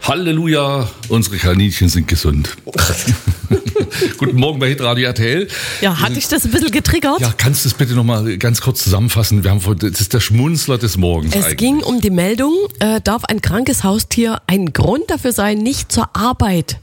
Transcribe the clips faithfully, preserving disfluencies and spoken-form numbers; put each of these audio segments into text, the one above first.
Halleluja, unsere Kaninchen sind gesund. Guten Morgen bei Hitradio R T L. Ja, hatte ich das ein bisschen getriggert? Ja, kannst du es bitte nochmal ganz kurz zusammenfassen? Wir haben, das ist der Schmunzler des Morgens Es eigentlich. ging um die Meldung, äh, darf ein krankes Haustier ein Grund dafür sein, nicht zur Arbeit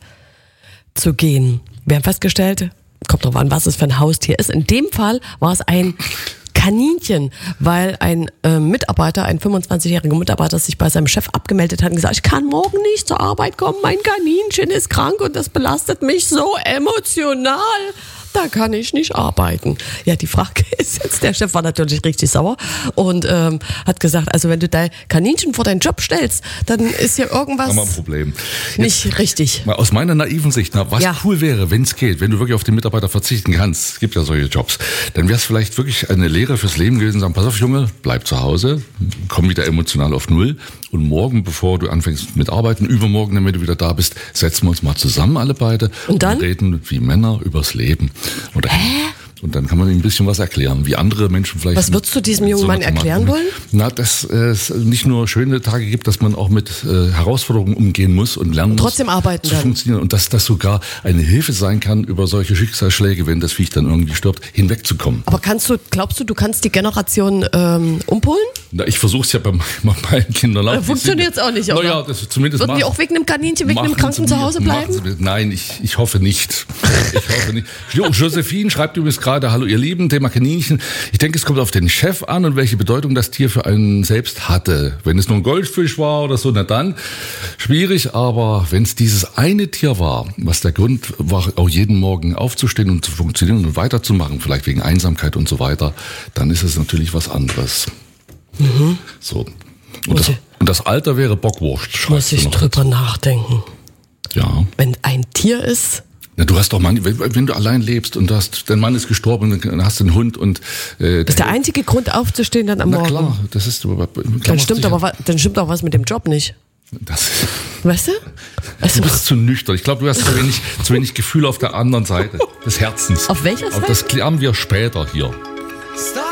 zu gehen? Wir haben festgestellt, kommt drauf an, was es für ein Haustier ist. In dem Fall war es ein Kaninchen, weil ein äh, Mitarbeiter, ein fünfundzwanzigjähriger Mitarbeiter sich bei seinem Chef abgemeldet hat und gesagt, ich kann morgen nicht zur Arbeit kommen, mein Kaninchen ist krank und das belastet mich so emotional. Da kann ich nicht arbeiten. Ja, die Frage ist jetzt, der Chef war natürlich richtig sauer und ähm, hat gesagt, also wenn du dein Kaninchen vor deinen Job stellst, dann ist hier irgendwas Haben wir ein Problem. nicht Jetzt, richtig. Mal aus meiner naiven Sicht, na, was Ja. cool wäre, wenn es geht, wenn du wirklich auf den Mitarbeiter verzichten kannst, es gibt ja solche Jobs, dann wäre es vielleicht wirklich eine Lehre fürs Leben gewesen, sagen, pass auf Junge, bleib zu Hause, komm wieder emotional auf Null und morgen, bevor du anfängst mit Arbeiten, übermorgen, damit du wieder da bist, setzen wir uns mal zusammen alle beide Und dann? reden wie Männer übers Leben. Und dann, und dann kann man ihm ein bisschen was erklären, wie andere Menschen vielleicht... Was würdest du diesem jungen so Mann machen. erklären wollen? Na, dass äh, es nicht nur schöne Tage gibt, dass man auch mit äh, Herausforderungen umgehen muss und lernen Trotzdem muss, arbeiten zu dann. funktionieren. Und dass das sogar eine Hilfe sein kann, über solche Schicksalsschläge, wenn das Viech dann irgendwie stirbt, hinwegzukommen. Aber kannst du, glaubst du, du kannst die Generation ähm, umpolen? Na, ich versuche es ja bei, bei meinen Kindern auch. Äh, funktioniert's auch nicht, oder? Naja, das zumindest Würden die machen- auch wegen einem Kaninchen, wegen einem machen Kranken Sie zu mir- Hause machen bleiben? Sie mir- Nein, ich, ich hoffe nicht. Ich hoffe nicht. Jo, Josephine schreibt übrigens gerade, hallo ihr Lieben, Thema Kaninchen. Ich denke, es kommt auf den Chef an und welche Bedeutung das Tier für einen selbst hatte. Wenn es nur ein Goldfisch war oder so, na dann schwierig. Aber wenn es dieses eine Tier war, was der Grund war, auch jeden Morgen aufzustehen und zu funktionieren und weiterzumachen, vielleicht wegen Einsamkeit und so weiter, dann ist es natürlich was anderes. Mhm. So. Und das, Okay. und das Alter wäre Bockwurst, schreibst Muss du ich noch. drüber nachdenken. Ja. Wenn ein Tier ist, Na, du hast doch Mann, wenn, wenn du allein lebst und du hast, dein Mann ist gestorben und dann hast du einen Hund und äh, ist der einzige Grund aufzustehen dann am na Morgen. klar, das ist Dann stimmt, aber, wa- dann stimmt auch was mit dem Job nicht. das, Weißt du? Also, du bist zu nüchtern. Ich glaube, du hast zu wenig, zu wenig Gefühl auf der anderen Seite des Herzens. Auf welcher Aber das klären wir später hier.